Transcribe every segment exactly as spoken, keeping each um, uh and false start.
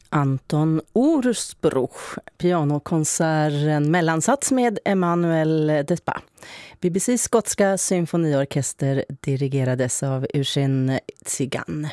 Anton Orsbruch, pianokonserten Mellansats med Emmanuel Desplat. B B C:s skotska symfoniorkester dirigerades av Eugene Tsigan.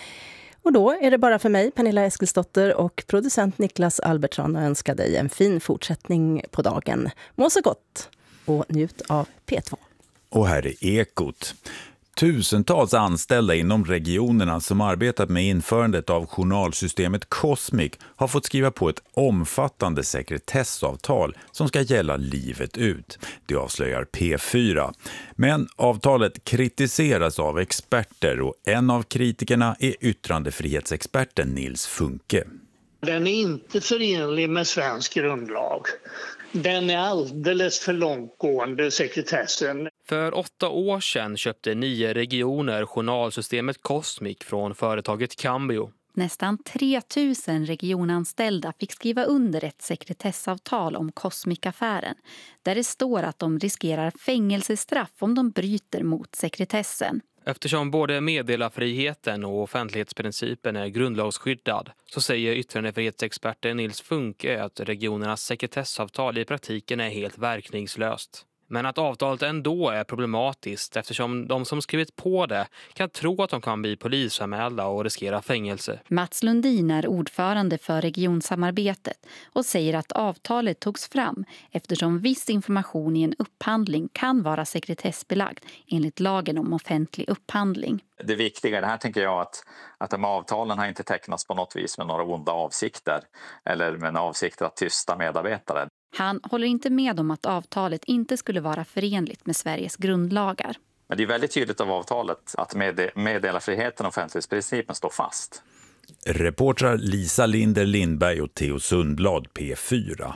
Och då är det bara för mig, Pernilla Eskilsdotter, och producent Niklas Albertsson att önska dig en fin fortsättning på dagen. Må så gott och njut av P två. Och här är Ekot. Tusentals anställda inom regionerna som arbetat med införandet av journalsystemet Cosmic har fått skriva på ett omfattande sekretessavtal som ska gälla livet ut. Det avslöjar P fyra. Men avtalet kritiseras av experter och en av kritikerna är yttrandefrihetsexperten Nils Funke. Den är inte förenlig med svensk grundlag. Den är alldeles för långtgående, sekretessen. För åtta år sedan köpte nio regioner journalsystemet Cosmic från företaget Cambio. Nästan tre tusen regionanställda fick skriva under ett sekretessavtal om Cosmic-affären, där det står att de riskerar fängelsestraff om de bryter mot sekretessen. Eftersom både meddelarfriheten och offentlighetsprincipen är grundlagsskyddad så säger yttrandefrihetsexperten Nils Funke att regionernas sekretessavtal i praktiken är helt verkningslöst. Men att avtalet ändå är problematiskt eftersom de som skrivit på det kan tro att de kan bli polisanmälda och riskera fängelse. Mats Lundin är ordförande för regionsamarbetet och säger att avtalet togs fram eftersom viss information i en upphandling kan vara sekretessbelagd enligt lagen om offentlig upphandling. Det viktiga i det här tänker jag att, att de avtalen har inte tecknats på något vis med några onda avsikter eller med en avsikt att tysta medarbetare. Han håller inte med om att avtalet inte skulle vara förenligt med Sveriges grundlagar. Men det är väldigt tydligt av avtalet att med, meddelarfriheten och offentlighetsprincipen står fast. Reportrar Lisa Linder Lindberg och Theo Sundblad, P fyra.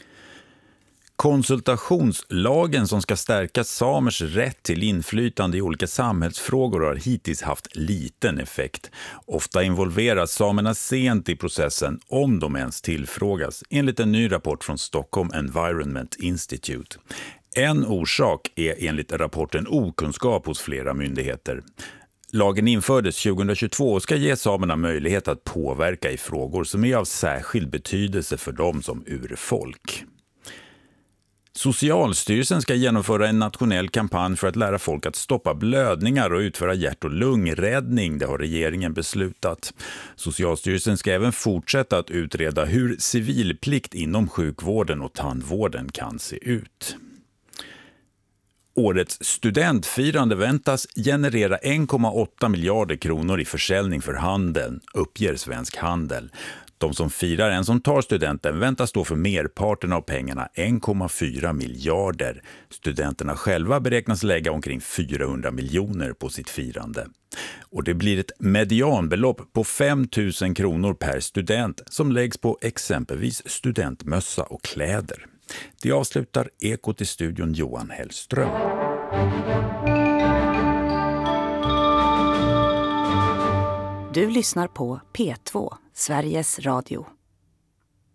Konsultationslagen som ska stärka samers rätt till inflytande i olika samhällsfrågor har hittills haft liten effekt. Ofta involveras samerna sent i processen om de ens tillfrågas, enligt en ny rapport från Stockholm Environment Institute. En orsak är enligt rapporten okunskap hos flera myndigheter. Lagen infördes tjugohundratjugotvå och ska ge samerna möjlighet att påverka i frågor som är av särskild betydelse för dem som urfolk. Socialstyrelsen ska genomföra en nationell kampanj för att lära folk att stoppa blödningar och utföra hjärt- och lungräddning, det har regeringen beslutat. Socialstyrelsen ska även fortsätta att utreda hur civilplikt inom sjukvården och tandvården kan se ut. Årets studentfirande väntas generera en komma åtta miljarder kronor i försäljning för handeln, uppger Svensk Handel. De som firar en som tar studenten väntas stå för merparten av pengarna, en komma fyra miljarder. Studenterna själva beräknas lägga omkring fyrahundra miljoner på sitt firande. Och det blir ett medianbelopp på fem tusen kronor per student som läggs på exempelvis studentmössa och kläder. Det avslutar Ekot i studion Johan Hellström. Du lyssnar på P två, Sveriges Radio.